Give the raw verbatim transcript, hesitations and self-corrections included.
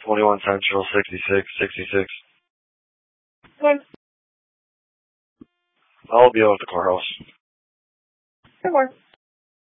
twenty-one Central, sixty-six, sixty-six. Come on. I'll be out at the courthouse. Come on.